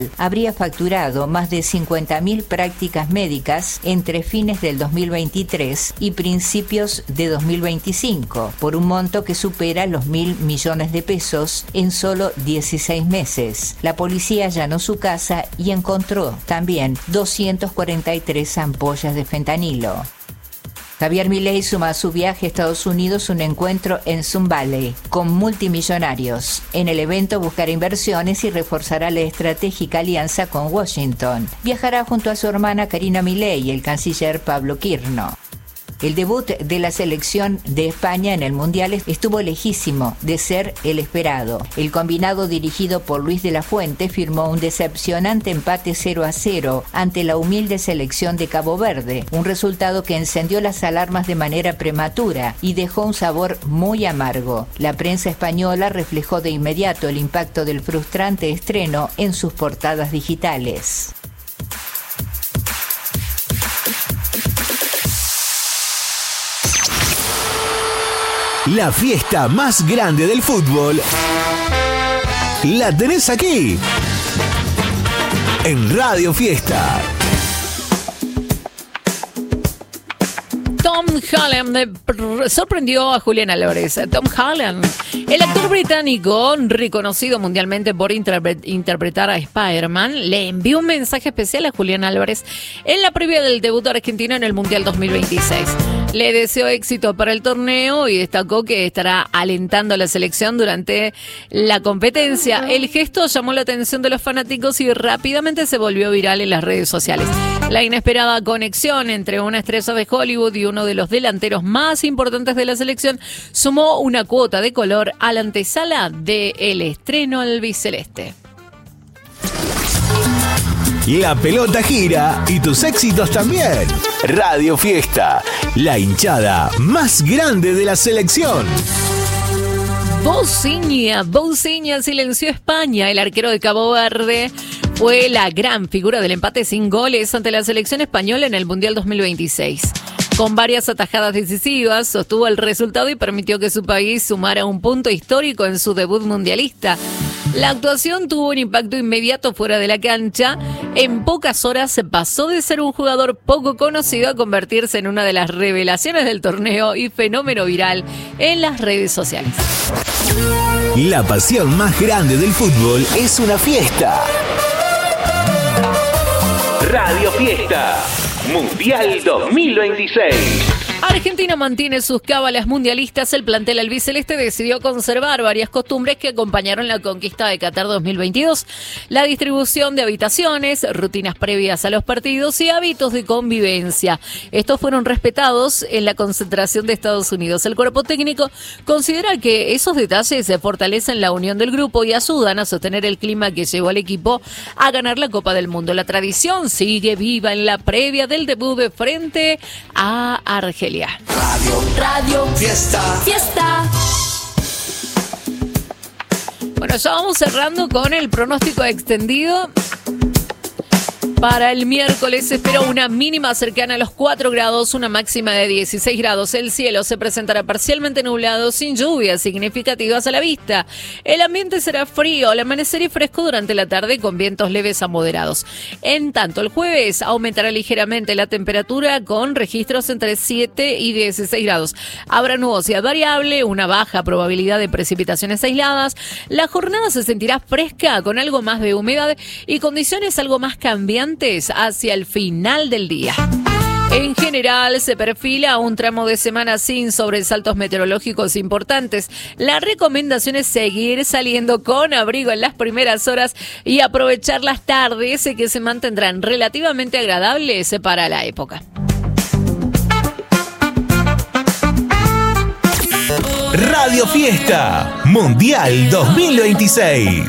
habría facturado más de 50.000 prácticas médicas entre fines del 2023 y principios de 2025, por un monto que supera los 1.000 millones de pesos en solo 16 meses. La policía allanó su casa y encontró también 243 ampollas de fentanilo. Javier Milei suma a su viaje a Estados Unidos un encuentro en Sun Valley con multimillonarios. En el evento buscará inversiones y reforzará la estratégica alianza con Washington. Viajará junto a su hermana Karina Milei y el canciller Pablo Quirno. El debut de la selección de España en el Mundial estuvo lejísimo de ser el esperado. El combinado dirigido por Luis de la Fuente firmó un decepcionante empate 0-0 ante la humilde selección de Cabo Verde, un resultado que encendió las alarmas de manera prematura y dejó un sabor muy amargo. La prensa española reflejó de inmediato el impacto del frustrante estreno en sus portadas digitales. La fiesta más grande del fútbol la tenés aquí, en Radio Fiesta. Tom Holland sorprendió a Julián Álvarez. Tom Holland, el actor británico, reconocido mundialmente por interpretar a Spider-Man, le envió un mensaje especial a Julián Álvarez en la previa del debut argentino en el Mundial 2026. Le deseó éxito para el torneo y destacó que estará alentando a la selección durante la competencia. El gesto llamó la atención de los fanáticos y rápidamente se volvió viral en las redes sociales. La inesperada conexión entre una estrella de Hollywood y uno de los delanteros más importantes de la selección sumó una cuota de color a la antesala del estreno albiceleste. La pelota gira y tus éxitos también. Radio Fiesta, la hinchada más grande de la selección. Bousiña silenció a España. El arquero de Cabo Verde fue la gran figura del empate sin goles ante la selección española en el Mundial 2026. Con varias atajadas decisivas, sostuvo el resultado y permitió que su país sumara un punto histórico en su debut mundialista. La actuación tuvo un impacto inmediato fuera de la cancha. En pocas horas se pasó de ser un jugador poco conocido a convertirse en una de las revelaciones del torneo y fenómeno viral en las redes sociales. La pasión más grande del fútbol es una fiesta. Radio Fiesta Mundial 2026. Argentina mantiene sus cábalas mundialistas. El plantel albiceleste decidió conservar varias costumbres que acompañaron la conquista de Qatar 2022. La distribución de habitaciones, rutinas previas a los partidos y hábitos de convivencia. Estos fueron respetados en la concentración de Estados Unidos. El cuerpo técnico considera que esos detalles fortalecen la unión del grupo y ayudan a sostener el clima que llevó al equipo a ganar la Copa del Mundo. La tradición sigue viva en la previa del debut de frente a Argelia. Radio Fiesta. Bueno, ya vamos cerrando con el pronóstico extendido. Para el miércoles se espera una mínima cercana a los 4 grados, una máxima de 16 grados. El cielo se presentará parcialmente nublado, sin lluvias significativas a la vista. El ambiente será frío al amanecer y fresco durante la tarde con vientos leves a moderados. En tanto, el jueves aumentará ligeramente la temperatura con registros entre 7 y 16 grados. Habrá nubosidad variable, una baja probabilidad de precipitaciones aisladas. La jornada se sentirá fresca con algo más de humedad y condiciones algo más cambiantes hacia el final del día. En general, se perfila un tramo de semana sin sobresaltos meteorológicos importantes. La recomendación es seguir saliendo con abrigo en las primeras horas y aprovechar las tardes que se mantendrán relativamente agradables para la época. Radio Fiesta Mundial 2026.